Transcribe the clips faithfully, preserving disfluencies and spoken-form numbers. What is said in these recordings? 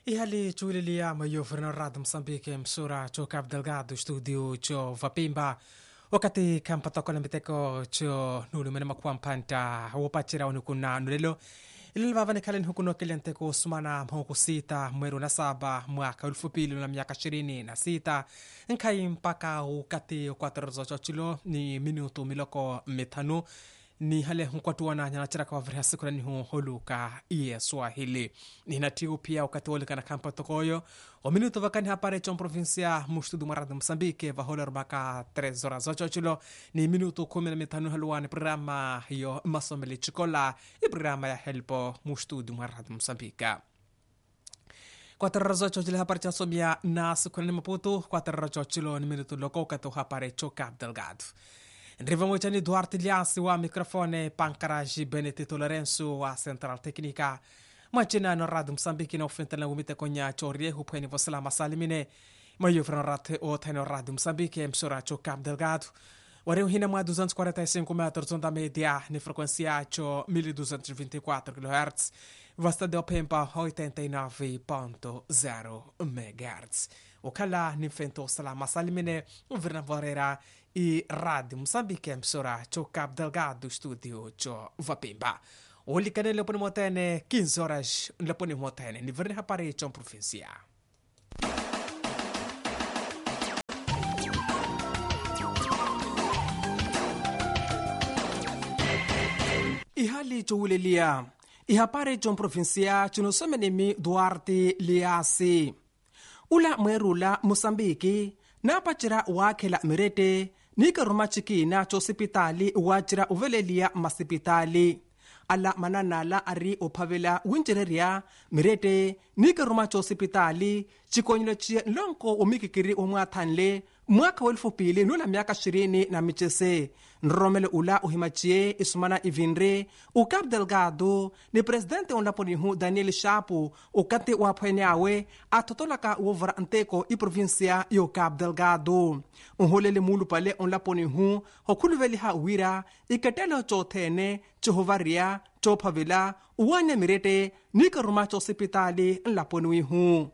E ali chulilia mayo Fernando Msambike msura cho Cabo Delgado studio cho Vapimba wakati kampatoko na miteko cho nulumene makuampanta wopachira unukuna nulelo ililivavane kaleni hukuno kilianteko sumana mhoko sita mweru na saba mwaka ulfupili na miaka ishirini na sita nkai mpaka wakati kwatorozo chochilo ni minuto miloko mitano ni hale mkwatuwana nyanachira kwa vire siku ni hu holuka iye Swahili ni natiu pia wakati wolika na kampa tokoyo o minuto vakani hapare chon provincia mushtudu maradu Msambike vaholer baka tres horas ochochilo ni minuto kumi na mitano haluwane programa hiyo masomeli chikola i programa ya helpo mushtudu maradu Msambika Quatro razochilo hapare chansomia na siku ni maputo quatro razochilo ni minuto loko kato hapare cho Cabo Delgado Ndriva mochani Duarte Liasi wa mikrofone Pankaraji Benedito Lorenzo wa Central Teknika Machina no radu Msambiki na ufenta na umite konya chorie hupweni vosalama salimine Mayo frano rate o teno radu Msambiki msura cho Cabo Delgado Wareu hina mwa duzentos e quarenta e cinco metros onda media ni frequência cho mil duzentos e vinte e quatro kilohertz Vasta de Opempa oitenta e nove ponto zero megahertz Wakala ni fento salama salimine uvirna vorera e Rádio Moçambique msora cho Cabo Delgado studio cho Vapimba. Oli kanele leponi motene quinze horas leponi motene ni verni hapare cho provincia. Ihali cho ulelia ihapare cho provincia chuno somenemi Duarte Liasi. Ula mwerula Moçambique na pachira wakela mirete Nika rumachiki na cho sipitali wachira uvelelia masipitali. Ala mananala ari opavela winjereria mirete nika rumacho sipitali chikonyilo chia lonko umikikiri umwatanle mwaka welfu pili nula miaka shirini na michese. Nromele ula uhimachie isumana ivinre u Cabo Delgado ni presidente onlaponihu Daniel Chapo ukati wapwenyawe atotolaka uvara anteko i provincia yo Cabo Delgado. Unholele mulu pale onlaponihu hokuluveli ha wira ikatelo chothene chohovaria chopavela uwane mirete nika rumacho sipitali nlaponihu.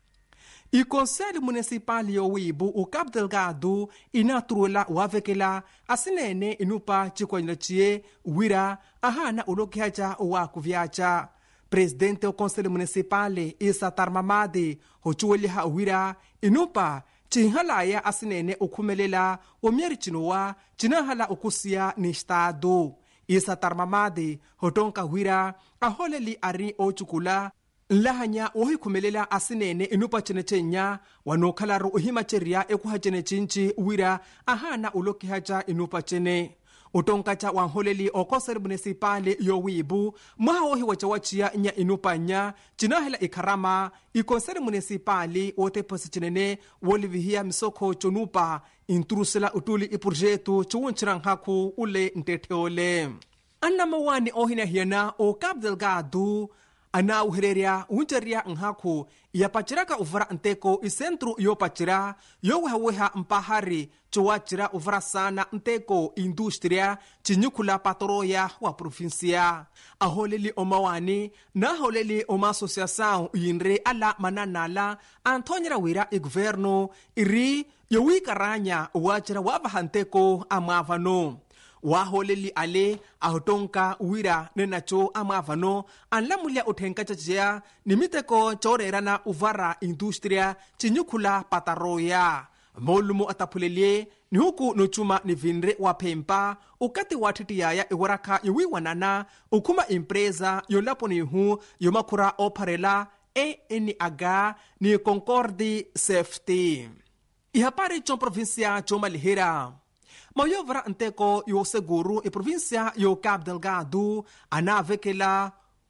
I Conselho Municipal yo wibu u Cabo Delgado inatrula wavekela asinene inupa chikwanyachie wira ahana ulokiacha wa kuviacha. Presidente o Conselho Municipal Isa Tarmamade hochueli ha wira inupa chihalaya asinene ukumelela omieri chinowa chinahala ukusia ni estado. Isa Tarmamade hotonka wira aholeli ari ochukula Lahanya ohi kumelela asinene inupa chenechenya wanokalaru uhimacheria ekuhachene chinchi wira ahana uloki hacha inupa chene. Utonkacha wanholeli o Conselho Municipal yo wibu mwaha ohi wachawachia nya inupa nya chinahela ikarama i Conselho Municipal wote posi chenene wolivihia misoko chonupa intrusela utuli i projeto chuunchiranghaku ule nteteole. Anna mawani ohina hiena o Cabo Delgado ana uhereria unjeria nhaku ya pachiraka uvara nteko isentru yo pachira yo weha mpahari chowachira uvara sana nteko industria chinyukula patoroya wa provincia aholeli omawani na holeli oma associação yinre ala mananala antonyera wira i governo iri yo wikaranya wachira wavahanteko amavano Waholeli ale ahotonka wira nenacho amavano anlamulia utenka chachia nimiteko chorerana uvara industria chinyukula pataroya. Molumu atapulelie ni huku nuchuma ni vinre wa pempa ukati watiti yaya iwaraka iwi wanana ukuma impreza yolapo ni hu yomakura oparela e eni aga ni Concordi Safety. Ihapari chon provincia choma lihira. Mayovra anteko yo seguru e provincia yo Cabo Delgado anavekela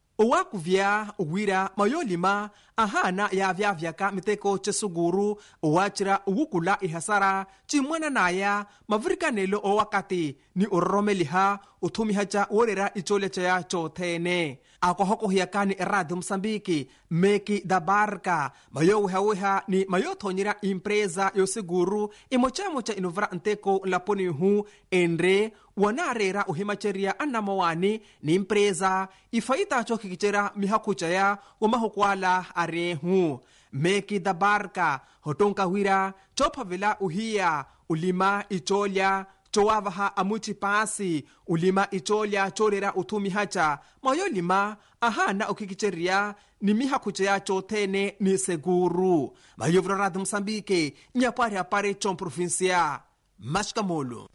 Uwakuvia uwira mayolima ahana ya vya vyaka miteko chesuguru uwachira uwukula ihasara chimwana naya mavrika nelo o wakati ni uromeliha utumihacha orera icholecha ya chothene. Ako hoko hiyakani Radio Msambiki meki da barka mayo weha ni mayo thonyira impreza yo seguru imochamo cha inovra anteko laponi hu endre wanarera uhimacheria anamawani ni impreza ifaita chokikichera mihakucha ya umahokwala arehu meki da barka hotonka hwira chophavela uhiya ulima icholya chowavaha amuchi pasi ulima icholya chorera uthumi hacha moyo lima ahana ukikicheria ni miha kucheya chothene ni seguru mayovro radhi Msambike nyapari apare chom provincia Mashkamolo.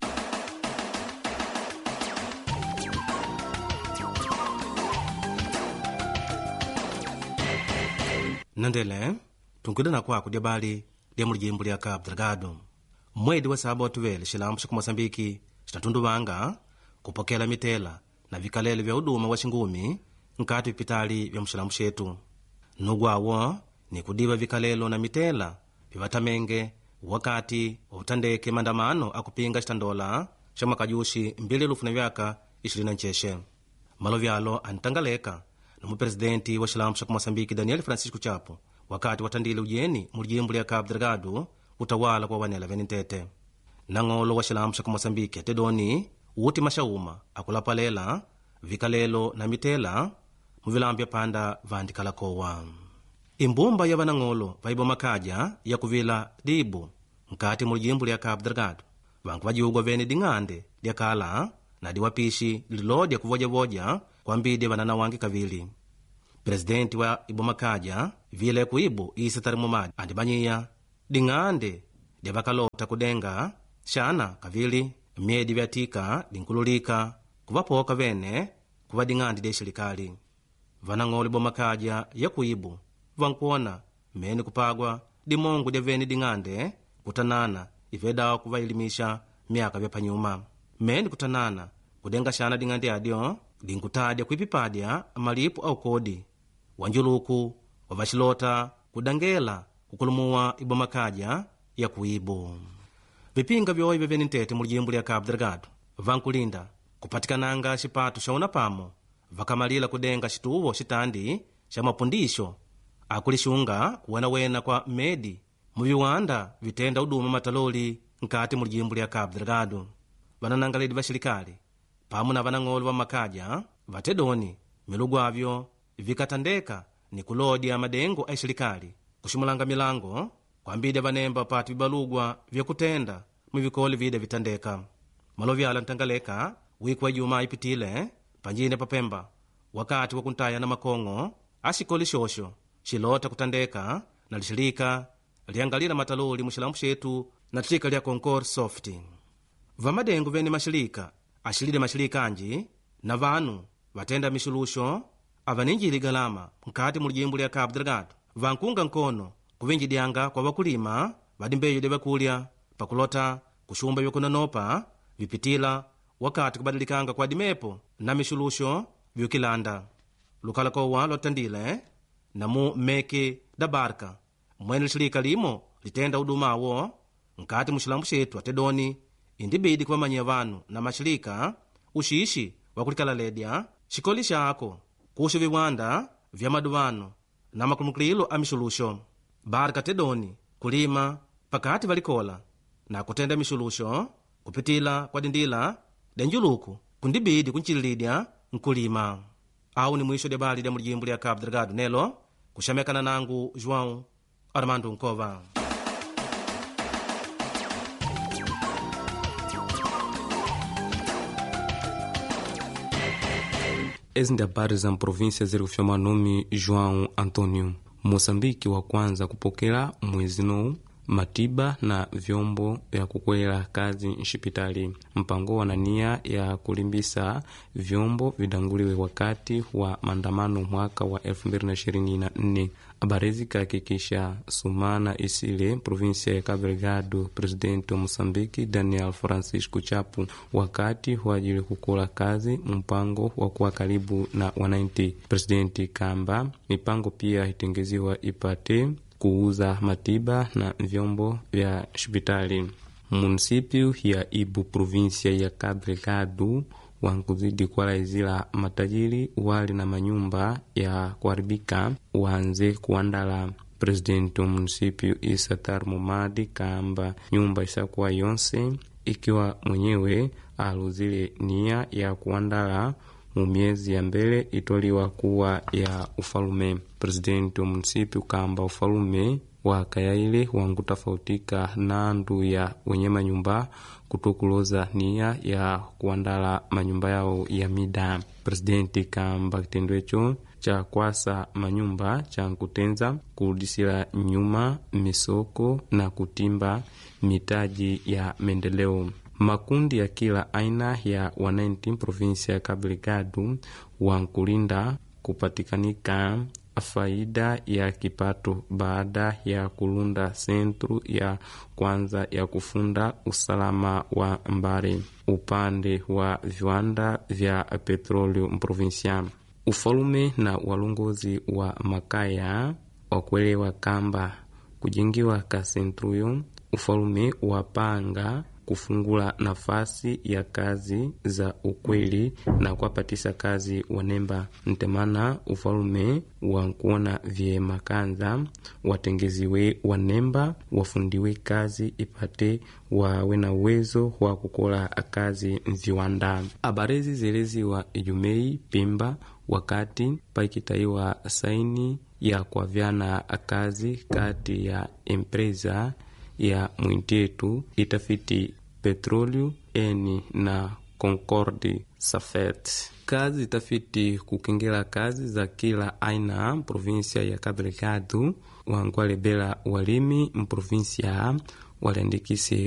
Nandele tunkudana kwa kudyabali lya mulijimbo lya Cabo Delgado mwedi wa saba watuwele xilambo xa Mosambiki xitantunduvanga kupokela mitela na vikalele vya uduma wa xingumi nkati vipitali vya muxilambo xetu nugwawo ni kudiva vikalelo na mitela vivatamenge wakati wa utandeke mandamano akupinga xitandola xa mwakajuxi mbili elufu na vyaka ishirini na ncexe malo vyalo antangaleka na mupresidenti wa xilambo xa Mosambiki Daniel Francisco Chapo wakati watandile ujeni mulijimbo lya Cabo Delgado utawala kwa wanela venitete nang'olo wa xilambo xa Mosambiki atedoni uti maxauma akulapalela vikalelo na mitela muvilambya panda vandikalakowa imbumba ya vanang'olo vaibo makaja ya kuvila dibu nkati mulijimbo lya Cabo Delgado vangu vajiugwa vene ding'ande lya kala na diwapishi lilodya kuvoja-voja kwa mbide vanana wangi kavili presidenti wa ibo makaja vile kuibu isi tarimumadi andibanyiya ding'ande lya vakalota kudenga xana kavili myedi vyatika dinkululika kuvapoka vene kuva ding'ande lya xilikali vanang'olo ibo makaja ya kuibu vankuona mene kupagwa dimongo lya vene ding'ande kutanana ivedawa kuvailimisha myaka vyapanyuma mene kutanana kudenga xana ding'ande adyo dinkutadya kuipipadya malipo au kodi wanjuluku wavaxilota kudangela kukulumuwa ibo makaja ya kuibu vipinga vyoyi vyavene ntete mulijimbo lya Cabo Delgado vankulinda kupatikananga xipatu xa unapamo vakamalila kudenga xituvo xitandi xa mapundixo akulixunga kuwena-wena kwa medi muviwanda vitenda uduma mataloli nkati mulijimbo lya Cabo Delgado vananangaledi vaxilikali pamu na vanang'olo va makaja vatedoni milugwavyo vikatandeka ni kulodya madengo a xilikali kuximulanga milango kwambidya vanemba pati vibalugwa vyakutenda muvikole vida vitandeka malovyala ntangaleka wiki wa juma ipitile panjine papemba wakati wa kuntaya na makong'o a xikoli xoxo xilota kutandeka na lixilika liangalila mataloli muxilambo xetu na lixilika lya Concord Soft vamadengo vene maxilika axilile maxilika anji na vanu vatenda mixuluxo avaninjili galama nkati mulijimbo lya Cabo Delgado vankunga nkono kuvinjidyanga kwa vakulima vadimbeyo lya vakulya pakulota kuxumba vyakunanopa vipitila wakati kubadilikanga kwa dimepo na mixuluxo vyukilanda lukalakowa lotandile namu meki da barka mwene lixilika limo litenda udumawo nkati muxilambo xetu atedoni indibidi kuvamanyiya vanu na maxilika uxixi wakulikalaledya xikoli xako kuxo viwanda vya maduvano na makulumukililo a mixuluxo barka tedoni kulima pakati valikola na kutenda mixuluxo kupitila kwa dindila denjuluku kundibidi kunchililidya nkulima au ni mwisho dyabali lya mulijimbo lya Cabo Delgado nelo kuxamekana nangu João Armando Nkova. Ezi ndi habari za mprovinsia zirikufyama nome João Antônio. Moçambike wa kwanza kupokela mwezi nou matiba na vyombo vya kukwela kazi nshipitali. Mpango wana nia ya kulimbisa vyombo vidanguliwe wakati wa maandamano mwaka wa elfu mbili na ishirini na nne. Abarezi kakikisha sumana isile provinsia ya Cabo Delgado presidenti wa Mosambiki Daniel Francisco Chapo wakati wajili kukula kazi mpango wa kuwa karibu na wananchi. Presidenti kamba mipango pia itengeziwa ipate kuuza matiba na vyombo vya hospitali. Munisipio ya Ibu provinsia ya Cabo Delgado wankuzidi kuwalaizila matajiri wali na manyumba ya kuharibika waanze kuandala. Presidenti wa munisipio Isa Tarmumadi kamba nyumba isakuwa yonse ikiwa mwenyewe aluzile nia ya kuandala mu miezi ya mbele itoliwa kuwa ya ufalume. Presidenti wa munisipi ukamba ufalume wa Kayaile wangu tofautika na ndu ya wenye manyumba kutokuloza nia ya kuandala manyumba yao ya mida. Presidenti kamba kitendo echo cha kwasa manyumba cha kutenza kurudisila nyuma misoko na kutimba mitaji ya mendeleo. Makundi ya kila aina ya wananchi provinsia ya Cabo Delgado wankulinda kupatikanika faida ya kipato baada ya kulunda sentru ya kwanza ya kufunda usalama wa mbari upande wa viwanda vya petrolio provincial. Ufalume na walongozi wa makaya wakuelewa kamba kujengiwa ka sentruyo ufalume wapanga kufungula nafasi ya kazi za ukweli na kuwapatisa kazi wanemba. Ntemana ufalume wankuona vye makanza watengeziwe wanemba wafundiwe kazi ipate wawe na uwezo wa kukola kazi viwanda. Abarezi zeleziwa Ijumei Pemba wakati paikitaiwa saini ya kwavyana kazi kati ya empresa ya mwintetu itafiti petrolio eni na Concord Safet. Kazi itafiti kukengela kazi za kila aina provinsia ya Cabo Delgado. Wangwalebela walimi mprovinsia waliandikise